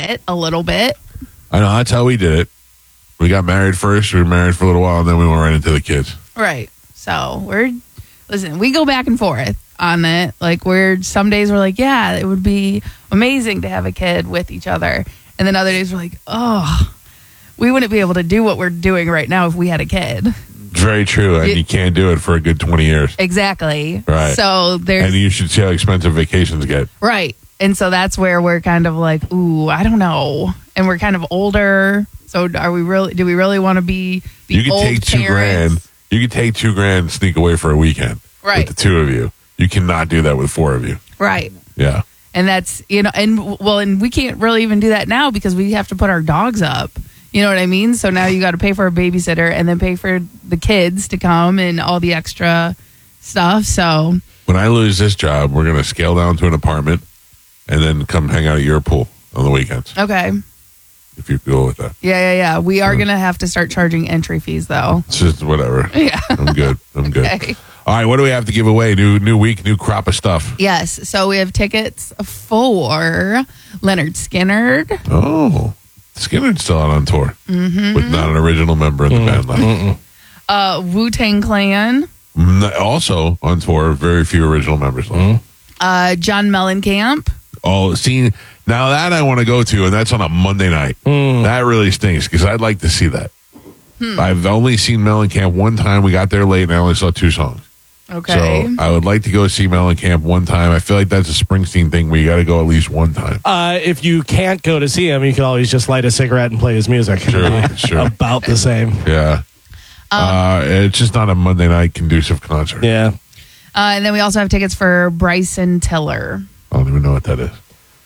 it a little bit. I know, that's how we did it. We got married first. We were married for a little while, and then we went right into the kids. Right. So we go back and forth on it. Like some days we're like, yeah, it would be amazing to have a kid with each other. And then other days we're like, oh, we wouldn't be able to do what we're doing right now if we had a kid. It's very true. And you can't do it for a good 20 years. Exactly. Right. So and you should see how expensive vacations get. Right. And so that's where we're kind of like, ooh, I don't know. And we're kind of older. So do we really want to be the you could old take $2,000. parents? You could take $2,000 and sneak away for a weekend. Right. With the two of you. You cannot do that with four of you. Right. Yeah. And that's, and we can't really even do that now because we have to put our dogs up. You know what I mean? So now you got to pay for a babysitter and then pay for the kids to come and all the extra stuff. So when I lose this job, we're going to scale down to an apartment and then come hang out at your pool on the weekends. Okay. If you go with that. Yeah. We are going to have to start charging entry fees though. It's just whatever. Yeah. I'm good. Okay. All right. What do we have to give away? New week, new crop of stuff. Yes. So we have tickets for Leonard Skinner. Oh. Skinner's still out on tour. Mm-hmm. With not an original member in the band left. Wu-Tang Clan. Also on tour, very few original members left. John Mellencamp. Oh, see, now that I want to go to, and that's on a Monday night. That really stinks because I'd like to see that. I've only seen Mellencamp one time. We got there late and I only saw 2 songs. Okay. So I would like to go see Mellencamp one time. I feel like that's a Springsteen thing where you got to go at least one time. If you can't go to see him, you can always just light a cigarette and play his music. Sure. About the same. Yeah. It's just not a Monday night conducive concert. Yeah. And then we also have tickets for Bryson Tiller. I don't even know what that is.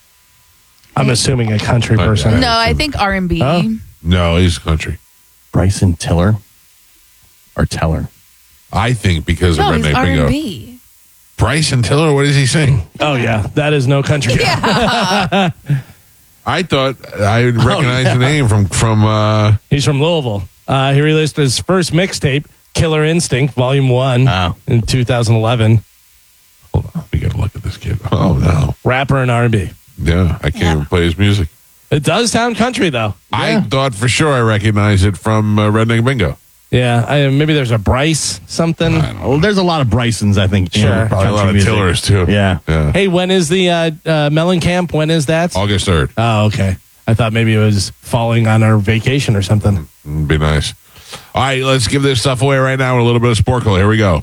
I'm assuming a country person. Yeah. No, I think R&B. Oh. No, he's country. Bryson Tiller or Teller? I think because No, of he's Redneck Bingo. R&B. Bryson Tiller, what does he sing? Oh, yeah. That is no country. Yeah. I thought I would recognize the name from He's from Louisville. He released his first mixtape, Killer Instinct, Volume 1, in 2011. Hold on, we got to look at this kid. Oh, no. Rapper and R&B. Yeah, I can't even play his music. It does sound country, though. I thought for sure I recognized it from Redneck Bingo. Yeah, maybe there's a Bryce something. Well, there's a lot of Brysons, I think. Sure. Probably a lot of music. Tillers, too. Yeah. Hey, when is the Mellencamp? When is that? August 3rd. Oh, okay. I thought maybe it was falling on our vacation or something. It'd be nice. All right, let's give this stuff away right now with a little bit of Sporkle. Here we go.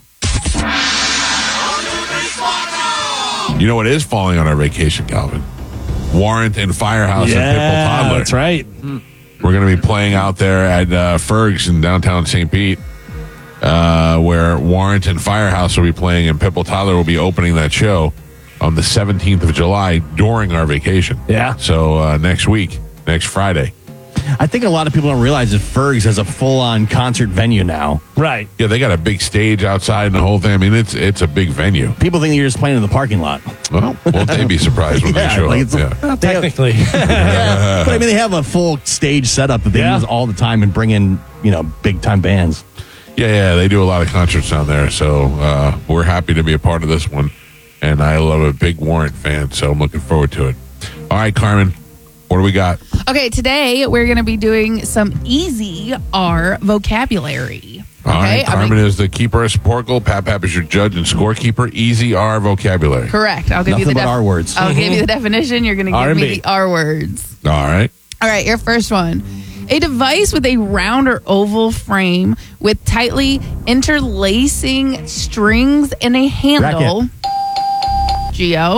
You know what is falling on our vacation, Calvin? Warrant and Firehouse and Pitbull Toddler. That's right. We're going to be playing out there at Ferg's in downtown St. Pete, where Warrant and Firehouse will be playing, and Pitbull Toddler will be opening that show on the 17th of July during our vacation. Yeah. So next week, next Friday. I think a lot of people don't realize that Ferg's has a full-on concert venue now. Right. Yeah, they got a big stage outside and the whole thing. I mean, it's a big venue. People think you're just playing in the parking lot. Well, won't they be surprised when they show like up? Yeah. Well, technically. But I mean, they have a full stage setup that they use all the time and bring in, big-time bands. Yeah, they do a lot of concerts down there. So we're happy to be a part of this one. And I love a big Warrant fan, so I'm looking forward to it. All right, Carmen, what do we got? Okay, today we're going to be doing some easy R vocabulary. All right, Okay, Carmen is the keeper of Sporkle. Pat is your judge and scorekeeper. Easy R vocabulary. Correct. I'll give you Nothing the but R words. I'll give you the definition. You're going to give R&B. me the R words. All right. All right, your first one. A device with a round or oval frame with tightly interlacing strings and a handle. Racket. Geo.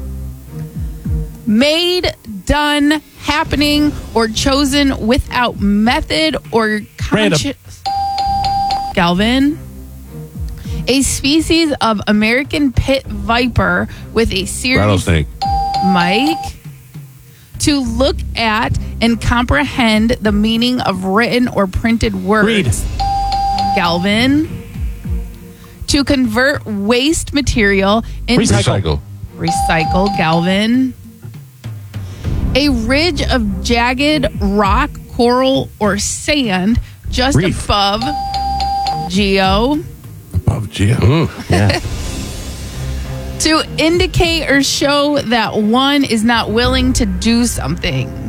Made, done, happening, or chosen without method or conscious. Galvin. A species of American pit viper with a series. Rattlesnake. Mike. To look at and comprehend the meaning of written or printed words. Read. Galvin. To convert waste material into Recycle. Recycle, Galvin. A ridge of jagged rock, coral, or sand just Reef. above Geo. Above Geo. Yeah. To indicate or show that one is not willing to do something.